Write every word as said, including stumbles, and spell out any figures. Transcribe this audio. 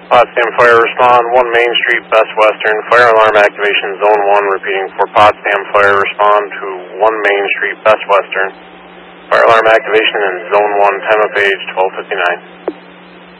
Potsdam Fire, respond one Main Street, Best Western. Fire alarm activation, Zone one, repeating for Potsdam Fire, respond to one Main Street, Best Western. Fire alarm activation in Zone one, time of page twelve fifty-nine.